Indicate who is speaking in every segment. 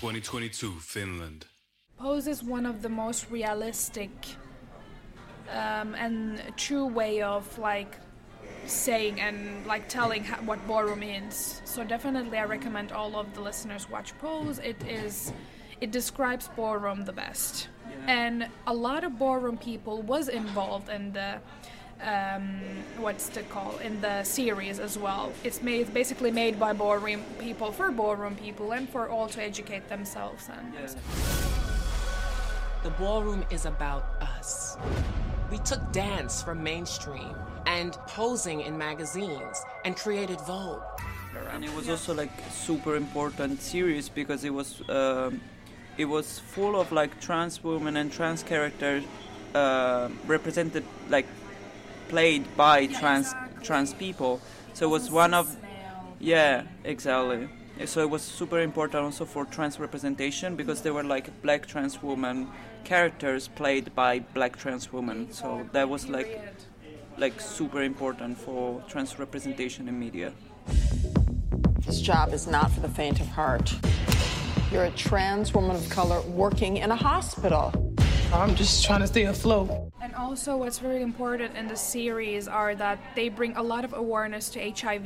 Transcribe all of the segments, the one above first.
Speaker 1: 2022 Finland.
Speaker 2: Pose is one of the most realistic and true way of like saying and like telling what ballroom is. So definitely I recommend all of the listeners watch Pose. It describes ballroom the best. Yeah. And a lot of ballroom people was involved in the in the series as well. It's basically made by ballroom people for ballroom people and for all to educate themselves. And
Speaker 3: The ballroom is about us. We took dance from mainstream and posing in magazines and created Vogue.
Speaker 4: And it was also like super important series because it was full of like trans women and trans characters represented, like played by trans people. So it was one of exactly. So it was super important also for trans representation because there were like black trans women characters played by black trans women. So that was like super important for trans representation in media.
Speaker 5: This job is not for the faint of heart. You're a trans woman of color working in a hospital.
Speaker 6: I'm just trying to stay afloat.
Speaker 2: And also what's very important in the series are that they bring a lot of awareness to HIV,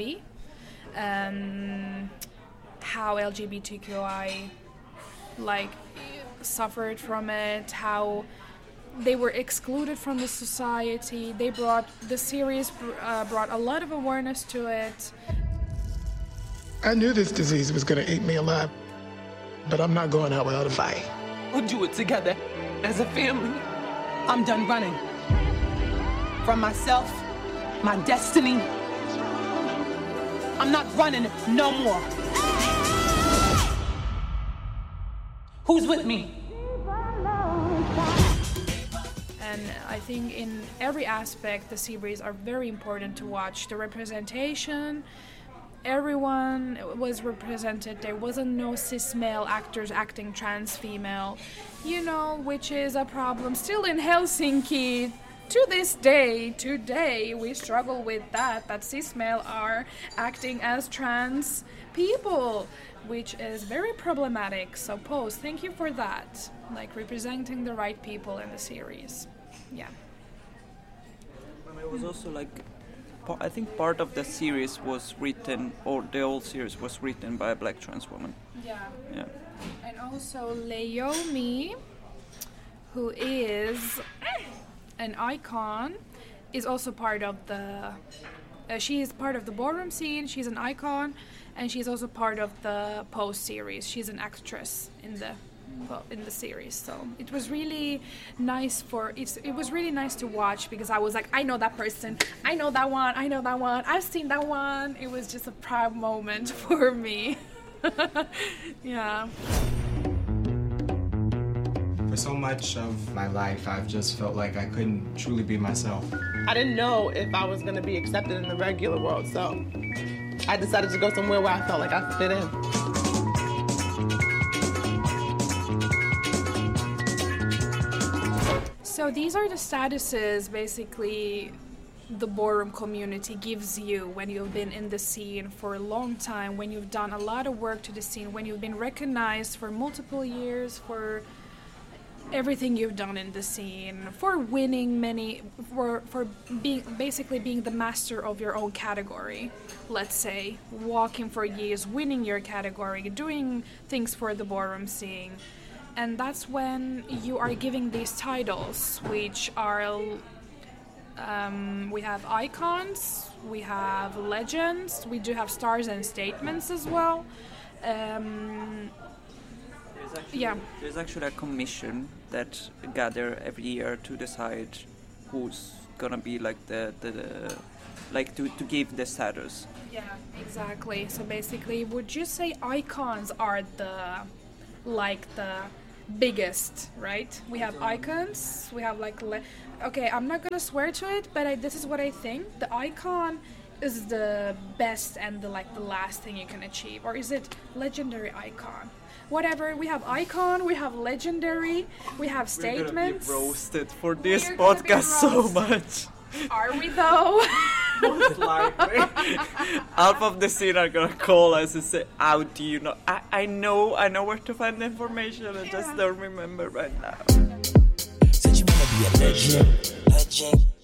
Speaker 2: how LGBTQI like suffered from it, how they were excluded from the society. The series brought a lot of awareness to it.
Speaker 6: I knew this disease was going to eat me alive, but I'm not going out without a fight.
Speaker 7: We'll do it together as a family. I'm done running from myself, my destiny. I'm not running no more. Who's with me?
Speaker 2: And I think in every aspect the series are very important to watch. The representation, everyone was represented. There wasn't no cis male actors acting trans female, which is a problem still in Helsinki. To this day, today, we struggle with that cis male are acting as trans people, which is very problematic. So Pose, thank you for that, like representing the right people in the series. Yeah.
Speaker 4: It was also like, I think part of the series was written, or the whole series was written by a black trans woman.
Speaker 2: Yeah.
Speaker 4: Yeah.
Speaker 2: And also Leiomi, who is an icon, is also part of the. She is part of the ballroom scene. She's an icon, and she's also part of the Pose series. She's an actress in the series. So it was really nice it was really nice to watch because I was like, I know that person, I know that one, I've seen that one. It was just a proud moment for me. Yeah.
Speaker 8: For so much of my life, I've just felt like I couldn't truly be myself.
Speaker 7: I didn't know if I was going to be accepted in the regular world, so I decided to go somewhere where I felt like I fit in.
Speaker 2: So these are the statuses basically the ballroom community gives you when you've been in the scene for a long time, when you've done a lot of work to the scene, when you've been recognized for multiple years for everything you've done in the scene, for winning for being the master of your own category, let's say, walking for years, winning your category, doing things for the ballroom scene. And that's when you are giving these titles, which are we have icons, we have legends, we do have stars and statements as well.
Speaker 4: There's actually a commission that gather every year to decide who's gonna be like the to give the status.
Speaker 2: Yeah, exactly. So basically, would you say icons are the biggest, right? We have icons, we have okay, I'm not gonna swear to it, but this is what I think. The icon is the best and the last thing you can achieve, or is it legendary icon? Whatever, we have icon, we have legendary, we have statements.
Speaker 4: We're gonna be roasted for this podcast so much.
Speaker 2: Are we though?
Speaker 8: Most likely.
Speaker 4: Half of the scene are gonna call us and say, "How do you know?" I know where to find the information. I just don't remember right now.
Speaker 9: Said you wanna be a legend.